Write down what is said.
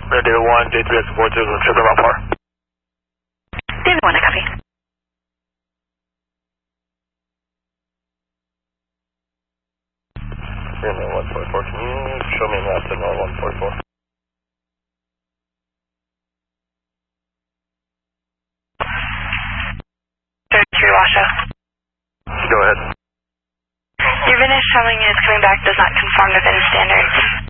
David 1, J3 support to the trigger about par. David 1, I copy. Greenland 144, can you show me map to North 144? Washoe. Go ahead. Your Vintage showing is coming back does not conform to VIN standards.